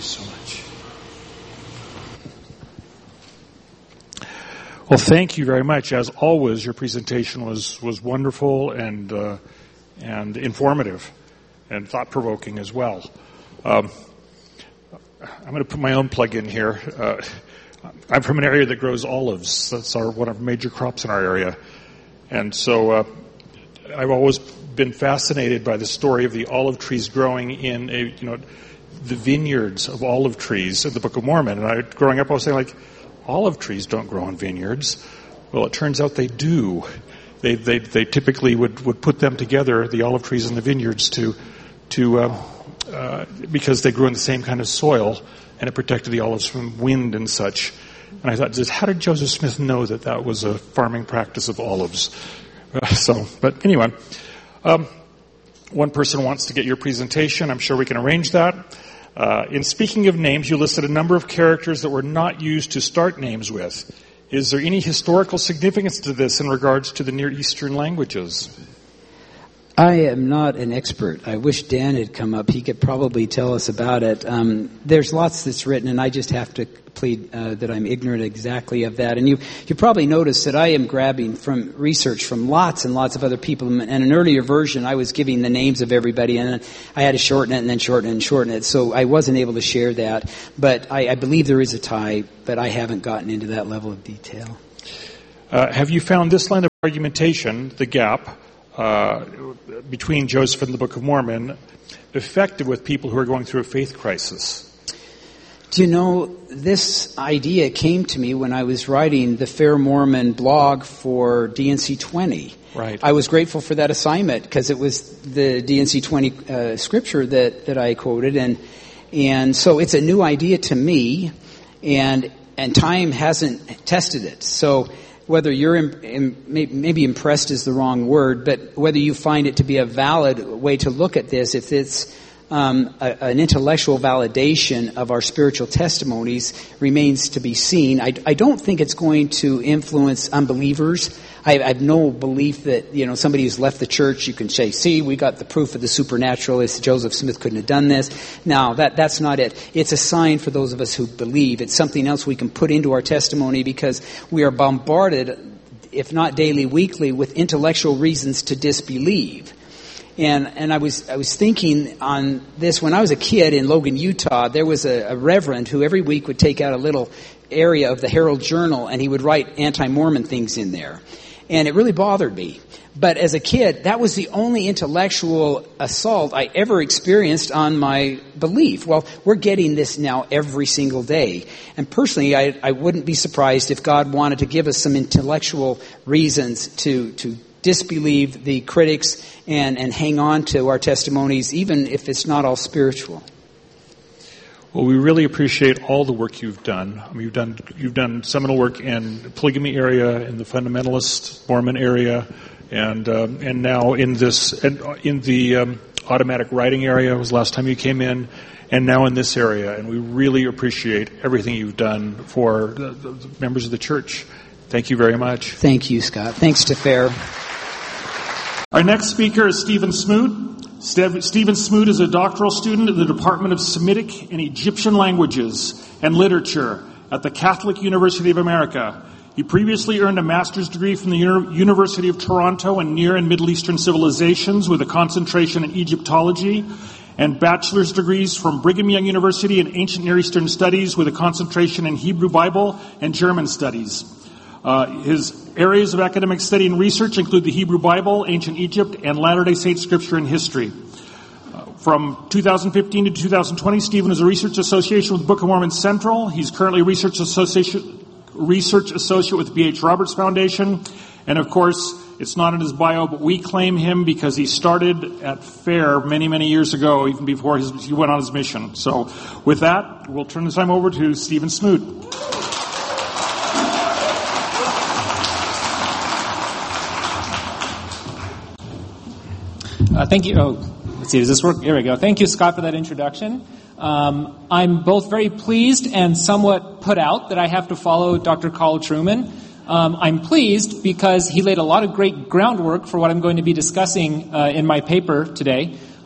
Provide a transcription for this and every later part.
so much. Well, thank you very much. As always, your presentation was wonderful and informative and thought-provoking as well. I'm going to put my own plug in here. I'm from an area that grows olives. That's one of our major crops in our area. And so I've always been fascinated by the story of the olive trees growing in the vineyards of olive trees in the Book of Mormon. And growing up, I was saying, olive trees don't grow in vineyards. Well, it turns out they do. They typically would put them together, the olive trees and the vineyards, because they grew in the same kind of soil, and it protected the olives from wind and such. And I thought, how did Joseph Smith know that was a farming practice of olives? But anyway, one person wants to get your presentation. I'm sure we can arrange that. In speaking of names, you listed a number of characters that were not used to start names with. Is there any historical significance to this in regards to the Near Eastern languages? I am not an expert. I wish Dan had come up. He could probably tell us about it. There's lots that's written, and I just have to plead that I'm ignorant exactly of that. And you probably noticed that I am grabbing from research from lots and lots of other people. And an earlier version, I was giving the names of everybody, and I had to shorten it and then shorten it and shorten it. So I wasn't able to share that. But I believe there is a tie, but I haven't gotten into that level of detail. Have you found this line of argumentation, the gap, between Joseph and the Book of Mormon, effective with people who are going through a faith crisis? Do you know, this idea came to me when I was writing the Fair Mormon blog for DNC 20. Right. I was grateful for that assignment because it was the DNC 20 scripture that I quoted, and so it's a new idea to me, and time hasn't tested it. So whether you're maybe impressed is the wrong word, but whether you find it to be a valid way to look at this, if it's an intellectual validation of our spiritual testimonies, remains to be seen. I don't think it's going to influence unbelievers. I have no belief that, somebody who's left the church, you can say, see, we got the proof of the supernatural. It's Joseph Smith couldn't have done this. No, that's not it. It's a sign for those of us who believe. It's something else we can put into our testimony because we are bombarded, if not daily, weekly, with intellectual reasons to disbelieve. And I was thinking on this when I was a kid in Logan, Utah. There was a reverend who every week would take out a little area of the Herald Journal and he would write anti-Mormon things in there. And it really bothered me. But as a kid, that was the only intellectual assault I ever experienced on my belief. Well, we're getting this now every single day. And personally, I wouldn't be surprised if God wanted to give us some intellectual reasons to disbelieve the critics and hang on to our testimonies, even if it's not all spiritual. Well, we really appreciate all the work you've done. You've done seminal work in the polygamy area, in the fundamentalist Mormon area, and now in the automatic writing area was the last time you came in, and now in this area. And we really appreciate everything you've done for the members of the church. Thank you very much. Thank you, Scott. Thanks to FAIR. Our next speaker is Stephen Smoot. Stephen Smoot is a doctoral student in the Department of Semitic and Egyptian Languages and Literature at the Catholic University of America. He previously earned a master's degree from the University of Toronto in Near and Middle Eastern Civilizations with a concentration in Egyptology, and bachelor's degrees from Brigham Young University in Ancient Near Eastern Studies with a concentration in Hebrew Bible and German Studies. His areas of academic study and research include the Hebrew Bible, Ancient Egypt, and Latter-day Saint Scripture and History. From 2015 to 2020, Stephen is a research associate with Book of Mormon Central. He's currently a research associate with B.H. Roberts Foundation. And of course, it's not in his bio, but we claim him because he started at FAIR many, many years ago, even before he went on his mission. So with that, we'll turn the time over to Stephen Smoot. Thank you. Let's see. Does this work? Here we go. Thank you, Scott, for that introduction. I'm both very pleased and somewhat put out that I have to follow Dr. Carl Trueman. I'm pleased because he laid a lot of great groundwork for what I'm going to be discussing in my paper today.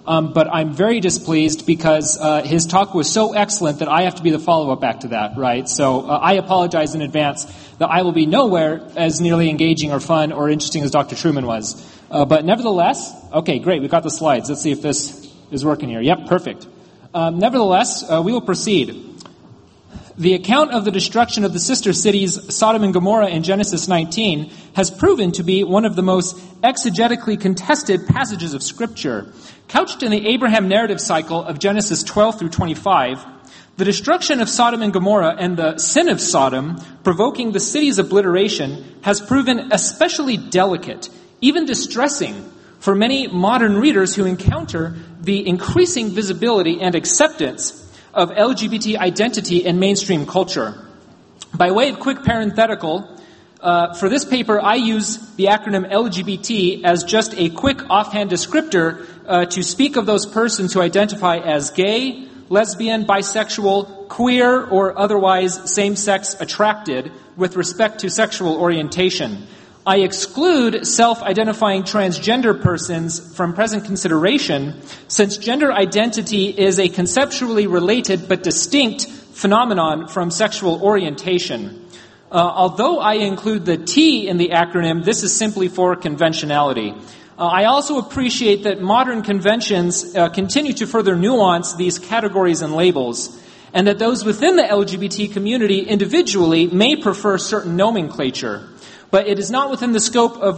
but I'm very displeased because his talk was so excellent that I have to be the follow-up back to that, right? So I apologize in advance that I will be nowhere as nearly engaging or fun or interesting as Dr. Truman was. But nevertheless, okay, great, we've got the slides. Let's see if this is working here. Yep, perfect. Nevertheless, we will proceed. The account of the destruction of the sister cities Sodom and Gomorrah in Genesis 19 has proven to be one of the most exegetically contested passages of Scripture. Couched in the Abraham narrative cycle of Genesis 12 through 25, the destruction of Sodom and Gomorrah and the sin of Sodom, provoking the city's obliteration, has proven especially delicate, even distressing, for many modern readers who encounter the increasing visibility and acceptance of LGBT identity in mainstream culture. By way of quick parenthetical, for this paper I use the acronym LGBT as just a quick offhand descriptor to speak of those persons who identify as gay, lesbian, bisexual, queer, or otherwise same-sex attracted with respect to sexual orientation. I exclude self-identifying transgender persons from present consideration, since gender identity is a conceptually related but distinct phenomenon from sexual orientation. Although I include the T in the acronym, this is simply for conventionality. I also appreciate that modern conventions continue to further nuance these categories and labels, and that those within the LGBT community individually may prefer certain nomenclature. But it is not within the scope of